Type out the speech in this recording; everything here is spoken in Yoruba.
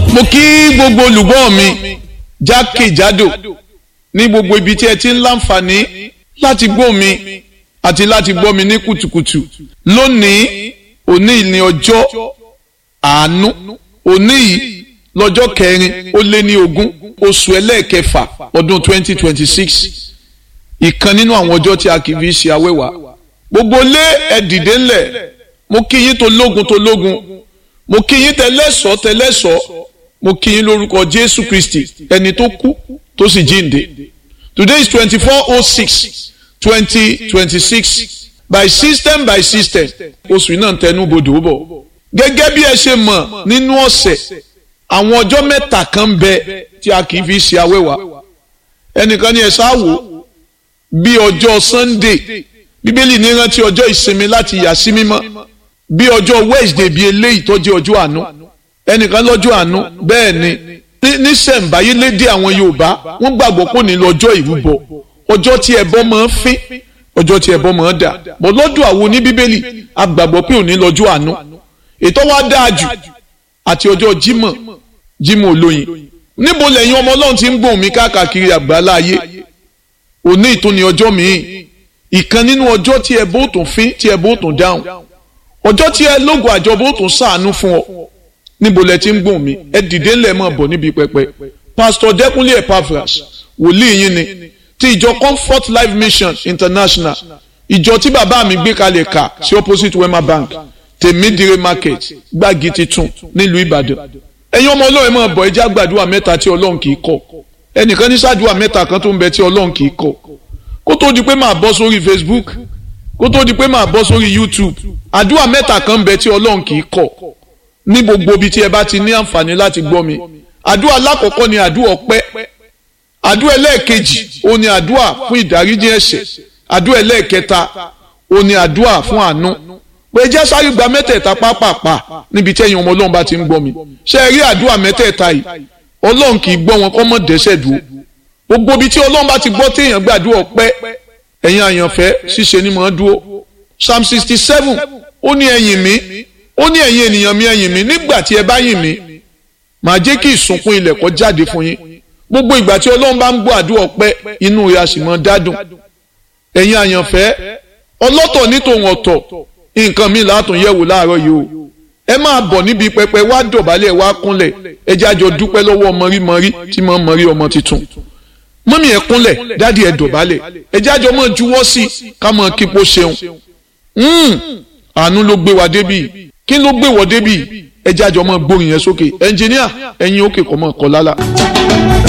mo kí gbogbo olùgbọ́ mi jákèjádò ní gbogbo ibi tí ẹ ti ń láǹfààní láti gbọ́ mi àti láti gbọ́ mi ní kùtùkùtù lónìí òní ní ọjọ́ àánú òní yìí lọ́jọ́ 4 oṣù ẹlẹ́ẹ̀kẹfà ọdún 2026 ìkan nínú àwọn ọjọ́ tí a kì í fi ṣe awẹ́wà gbogbo lé ẹ dìde ńlẹ̀ mo kí yín tológun mo kí yín tẹlẹ́sọ̀ mo kí yín lórúkọ Jésù Kristi ẹni tó kú tó sì jíǹde. Today is 24/06/2026 by system oṣù náà tẹnu bodò bọ̀. Gẹ́gẹ́ bí ẹ ṣe mọ̀ nínú ọ̀sẹ̀ àwọn ọjọ́ mẹ́ta kan bẹ tí a kì í fi ṣe awẹ́wà ẹnìkan ní ẹ sáwò bí ọjọ́ Sunday Bíbélì ní rántí ọjọ́ ìsinmi láti yà sí mímọ́ bí ọjọ́ Wednesday bí eléyìí tó jẹ́ ọjọ́ àánú ẹnìkan lọ́jọ́ àánú bẹ́ẹ̀ ni níṣẹ̀ǹbáyé lédè àwọn Yorùbá wọ́n gbàgbọ́ pé ní lọ́jọ́ ìrúbọ ọjọ́ tí ẹbọ máa ń fín ọjọ́ tí ẹbọ máa ń dà bọ́ lọ́dọ̀ àwọn oní Bíbélì a gbàgbọ́ pé òní lọ́jọ́ àánú ètò wa dáa jù àti ọjọ́ Jímọ̀ olóyin níbo lẹ́yìn ọmọ Ọlọ́run ti ń gbóhùn mi káàkiri àgbáńlá ayé òní ìtúni ọjọ́ míì ìkan nínú ọjọ́ tí ẹbọ ò tún fín tí ẹbọ ò tún dáhùn ọjọ́ tí ẹ lógo àjọbọ ò tún ṣàánú fún ọ níbo lẹ ti ń gbóhùn mi ẹ dìde ńlẹ̀ mọ̀ bọ̀ níbi pẹpẹ Pastor Dẹ́kunlé Epaphras wòlíì yín ni ti ìjọ Comfort Life Mission International ìjọ tí bàbá mi gbé kalẹ̀ kà sí opposite Wema Bank Tèmídìrè Market Gbági Titun nílùú Ìbàdàn ẹ̀yin ọmọ Ọlọ́run mọ̀ bọ̀ ẹjẹ́ àgbàdua mẹ́ta tí Ọlọ́run kì í kọ̀ ẹnìkan ní ṣáàdúà mẹ́ta kan tó ń bẹ tí Ọlọ́run kì í kọ̀ kó tó di pé máa bọ́ sórí Facebook kó tó di pé máa bọ́ sórí YouTube àdúà mẹ́ta kan ń bẹ tí Ọlọ́run kì í kọ̀ ní gbogbo ibi tí ẹ bá ti ní àǹfààní láti gbọ́ mi àdúà alákọ̀ọ́kọ́ ni àdúà ọpẹ́ àdúà ẹlẹ́ẹ̀kejì ó ní àdúà fún ìdáríjì ẹ̀ṣẹ̀ àdúà ẹlẹ́ẹ̀kẹta ó ní àdúà fún àánú pé jẹ́ sáré gba mẹ́tẹ̀ẹ̀ta pápápá níbi tí ẹ̀yin ọmọ Ọlọ́run bá ti ń gbọ́ mi ṣé ẹ rí àdúà mẹ́tẹ̀ẹ̀ta yìí Ọlọ́run kì í gbọ́ wọn kọ́ mọ́ dẹ́ṣẹ̀ dúró gbogbo ibi tí Ọlọ́run bá ti gbọ́ téèyàn gbàdúrà ọpẹ́ ẹ̀yin àyànfẹ́ ṣíṣe ni mò ń dúró Psalm 67 ó ní ẹ̀yìn mi ó ní ẹ̀yin ènìyàn mi ẹ̀yìn mi nígbà tí ẹ bá yìn mí màá jẹ́ kí ìsùnkún ilẹ̀ kó jáde fún yín gbogbo ìgbà tí Ọlọ́run bá ń gbọ́ àdúrà ọpẹ́ inú rẹ̀ á sì máa dádùn ẹ̀yin àyànfẹ́ ọlọ́tọ̀ ní tòun ọ̀tọ̀ nǹkan mi látún yẹ̀wò láàárọ̀ yìí o ẹ máa bọ̀ níbi pẹpẹ wá dọ̀bálẹ̀ wá kúnlẹ̀ ẹ jẹ́ àjọ dúpẹ́ lọ́wọ́ mọ̀rímọ̀rí tí mo mọ̀rí ọmọ tuntun mọ́mí ẹ kúnlẹ̀ dádì ẹ dọ̀bálẹ̀ ẹ jẹ́ àjọ mọ̀ juwọ́ sí ká mọ̀ kípo ṣeun àánú ló gbé wa débì kí ló gbé wọ débì ẹ jẹ́ àjọ mọ̀ gbórin yẹn sókè ẹnjìníà ẹ̀yin òkè kọ́ mọ̀ kọ́ lálá.